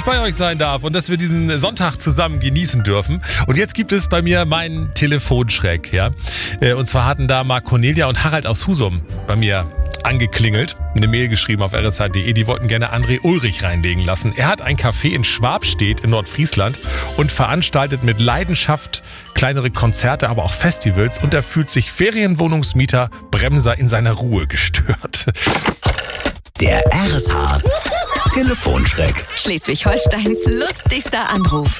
ich bei euch sein darf und dass wir diesen Sonntag zusammen genießen dürfen. Und jetzt gibt es bei mir meinen Telefonschreck. Ja? Und zwar hatten da mal Cornelia und Harald aus Husum bei mir angeklingelt, eine Mail geschrieben auf rsh.de. Die wollten gerne André Ulrich reinlegen lassen. Er hat ein Café in Schwabstedt in Nordfriesland und veranstaltet mit Leidenschaft kleinere Konzerte, aber auch Festivals. Und er fühlt sich Ferienwohnungsmieter Bremser in seiner Ruhe gestört. Der RSH Telefonschreck. Schleswig-Holsteins lustigster Anruf.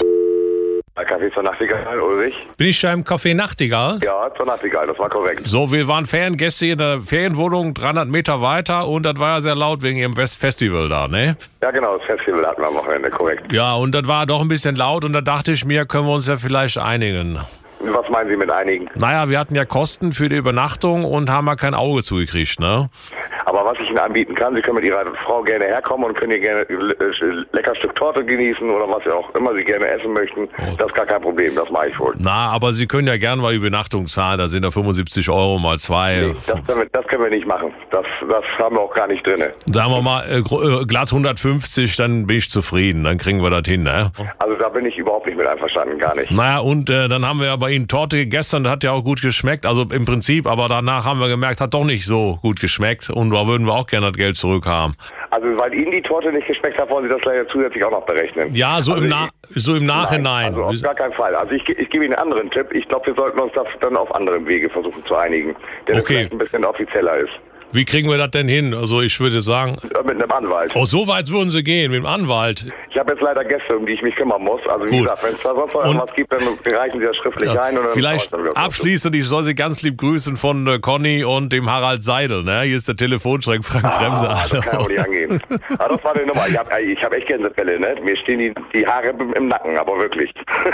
Café zur Nachtigall, Ulrich? Bin ich schon im Café Nachtigall? Ja, zur Nachtigall, das war korrekt. So, wir waren Feriengäste in der Ferienwohnung 300 Meter weiter und das war ja sehr laut wegen ihrem Festival da, ne? Ja genau, das Festival hatten wir am Wochenende, korrekt. Ja, und das war doch ein bisschen laut und da dachte ich mir, können wir uns ja vielleicht einigen. Was meinen Sie mit einigen? Naja, wir hatten ja Kosten für die Übernachtung und haben ja kein Auge zugekriegt, ne? Aber was ich Ihnen anbieten kann, Sie können mit Ihrer Frau gerne herkommen und können hier gerne lecker Stück Torte genießen oder was auch immer Sie gerne essen möchten. Das ist gar kein Problem, das mache ich wohl. Na, aber Sie können ja gerne mal Übernachtung zahlen, da sind ja 75 € mal 2. Nee, das können wir nicht machen. Das haben wir auch gar nicht drin. Sagen wir mal glatt 150, dann bin ich zufrieden, dann kriegen wir das hin, ne? Also da bin ich überhaupt nicht mit einverstanden, gar nicht. Naja, und dann haben wir ja bei Ihnen Torte gegessen, das hat ja auch gut geschmeckt, also im Prinzip, aber danach haben wir gemerkt, hat doch nicht so gut geschmeckt und da würden wir auch gerne das Geld zurückhaben. Also weil Ihnen die Torte nicht geschmeckt hat, wollen Sie das leider zusätzlich auch noch berechnen? Ja, so im Nachhinein. Nein, also auf gar keinen Fall. Also ich gebe Ihnen einen anderen Tipp. Ich glaube, wir sollten uns das dann auf anderem Wege versuchen zu einigen, der vielleicht ein bisschen offizieller ist. Wie kriegen wir das denn hin? Also ich würde sagen... Mit einem Anwalt. Oh, so weit würden Sie gehen, mit dem Anwalt. Ich habe jetzt leider Gäste, um die ich mich kümmern muss. Also wie gesagt, wenn es da sonst noch irgendwas gibt, dann reichen Sie das schriftlich ein. Und dann vielleicht abschließend, ich soll Sie ganz lieb grüßen von Conny und dem Harald Seidel. Ne? Hier ist der Telefonschreck, Frank Bremser. Das kann ja auch nicht angehen. Aber das war die Nummer. Ich hab echt Gänsefälle, ne? Mir stehen die Haare im Nacken, aber wirklich.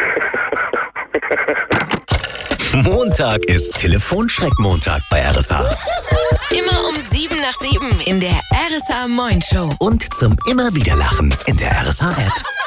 Montag ist Telefonschreck-Montag bei RSH. Immer um 7 nach 7 in der RSH Moin Show. Und zum immer wieder Lachen in der RSH-App.